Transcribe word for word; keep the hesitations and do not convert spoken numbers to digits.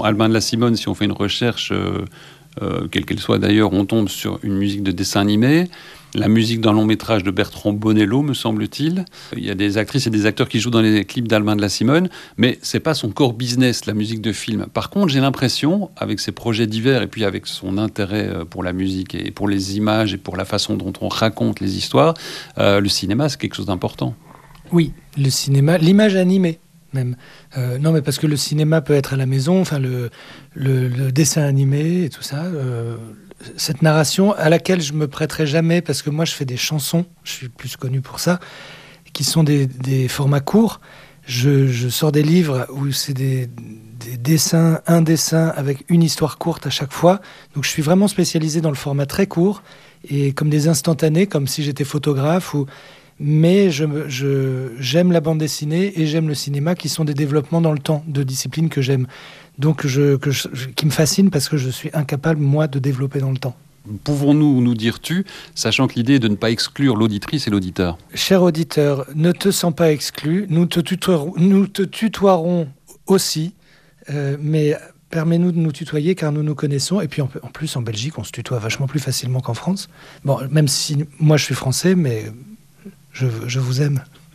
Albin de la Simone, si on fait une recherche, euh, euh, quelle qu'elle soit d'ailleurs, on tombe sur une musique de dessin animé. La musique d'un long métrage de Bertrand Bonello, me semble-t-il. Il y a des actrices et des acteurs qui jouent dans les clips d'Albin de la Simone, mais c'est pas son core business, la musique de film. Par contre, j'ai l'impression, avec ses projets divers et puis avec son intérêt pour la musique et pour les images et pour la façon dont on raconte les histoires, euh, le cinéma, c'est quelque chose d'important. Oui, le cinéma, l'image animée même. Euh, non, mais parce que le cinéma peut être à la maison, enfin le, le, le dessin animé et tout ça. Euh, cette narration à laquelle je me prêterai jamais, parce que moi je fais des chansons, je suis plus connu pour ça, qui sont des, des formats courts. Je, je sors des livres où c'est des, des dessins, un dessin avec une histoire courte à chaque fois. Donc je suis vraiment spécialisé dans le format très court et comme des instantanés, comme si j'étais photographe ou... Mais je, je, j'aime la bande dessinée et j'aime le cinéma, qui sont des développements dans le temps, de disciplines que j'aime. Donc, je, que je, qui me fascinent parce que je suis incapable, moi, de développer dans le temps. Pouvons-nous nous dire tu, sachant que l'idée est de ne pas exclure l'auditrice et l'auditeur? Cher auditeur, ne te sens pas exclu. Nous te tutoierons, nous te tutoierons aussi, euh, mais permets-nous de nous tutoyer car nous nous connaissons. Et puis en, en plus, en Belgique, on se tutoie vachement plus facilement qu'en France. Bon, même si moi, je suis français, mais... Je, je vous aime.